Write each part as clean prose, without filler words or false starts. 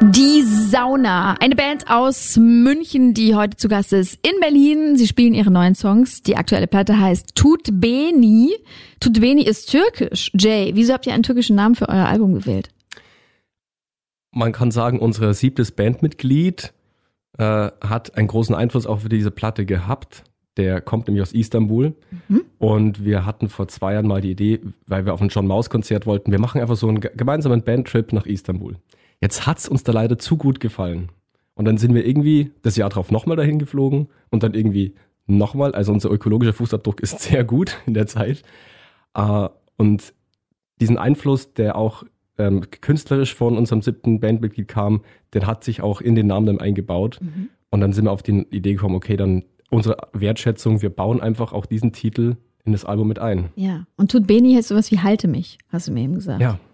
Die Sauna, eine Band aus München, die heute zu Gast ist in Berlin. Sie spielen ihre neuen Songs. Die aktuelle Platte heißt Tut Beni. Tut Beni ist türkisch. Jay, wieso habt ihr einen türkischen Namen für euer Album gewählt? Man kann sagen, unser 7. Bandmitglied hat einen großen Einfluss auch für diese Platte gehabt. Der kommt nämlich aus Istanbul. Und wir hatten vor 2 Jahren mal die Idee, weil wir auf ein John Maus Konzert wollten, wir machen einfach so einen gemeinsamen Bandtrip nach Istanbul. Jetzt hat's uns da leider zu gut gefallen. Und dann sind wir irgendwie das Jahr drauf nochmal dahin geflogen und dann irgendwie nochmal. Also unser ökologischer Fußabdruck ist sehr gut in der Zeit. Und diesen Einfluss, der auch künstlerisch von unserem 7. Bandmitglied kam, den hat sich auch in den Namen dann eingebaut. Und dann sind wir auf die Idee gekommen, okay, dann unsere Wertschätzung, wir bauen einfach auch diesen Titel in das Album mit ein. Ja, und Tut Beni heißt sowas wie Halte mich, hast du mir eben gesagt. Ja.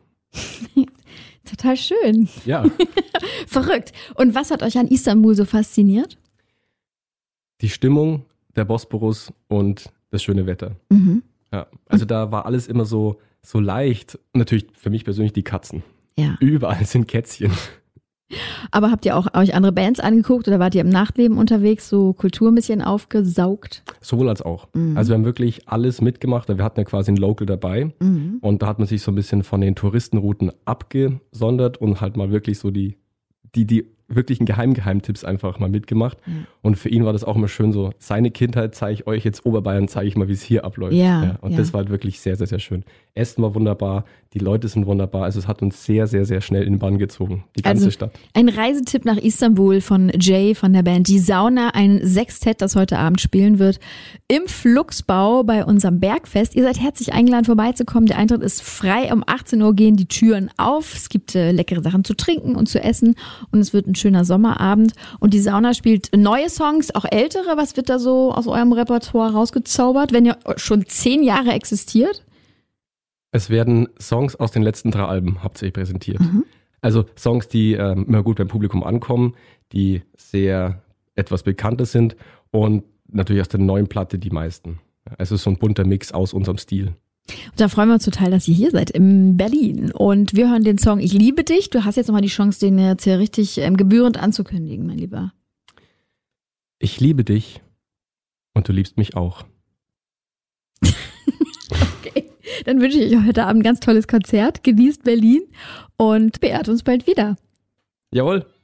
Total schön. Ja. Verrückt. Und was hat euch an Istanbul so fasziniert? Die Stimmung, der Bosporus und das schöne Wetter. Ja, also da war alles immer so leicht. Natürlich für mich persönlich die Katzen. Ja. Überall sind Kätzchen. Aber habt ihr auch euch andere Bands angeguckt oder wart ihr im Nachtleben unterwegs, so Kultur ein bisschen aufgesaugt? Sowohl als auch. Also wir haben wirklich alles mitgemacht. Wir hatten ja quasi ein Local dabei. Und da hat man sich so ein bisschen von den Touristenrouten abgesondert und halt mal wirklich so die wirklichen Geheimtipps einfach mal mitgemacht. Und für ihn war das auch immer schön so, seine Kindheit zeige ich euch, jetzt Oberbayern zeige ich mal, wie es hier abläuft. Das war halt wirklich sehr, sehr, sehr schön. Essen war wunderbar, die Leute sind wunderbar, also es hat uns sehr, sehr, sehr schnell in den Bann gezogen, die ganze Stadt. Ein Reisetipp nach Istanbul von Jay von der Band Die Sauna, ein Sextett, das heute Abend spielen wird im Fluxbau bei unserem Bergfest. Ihr seid herzlich eingeladen vorbeizukommen, der Eintritt ist frei, um 18 Uhr gehen die Türen auf, es gibt leckere Sachen zu trinken und zu essen und es wird ein schöner Sommerabend und die Sauna spielt neue Songs, auch ältere. Was wird da so aus eurem Repertoire rausgezaubert, wenn ihr schon 10 Jahre existiert? Es werden Songs aus den letzten 3 Alben hauptsächlich präsentiert. Also Songs, die immer gut beim Publikum ankommen, die sehr etwas bekannter sind und natürlich aus der neuen Platte die meisten. Also so ein bunter Mix aus unserem Stil. Und da freuen wir uns total, dass ihr hier seid in Berlin. Und wir hören den Song Ich liebe dich. Du hast jetzt nochmal die Chance, den jetzt hier richtig gebührend anzukündigen, mein Lieber. Ich liebe dich und du liebst mich auch. Okay, dann wünsche ich euch heute Abend ein ganz tolles Konzert. Genießt Berlin und beehrt uns bald wieder. Jawohl.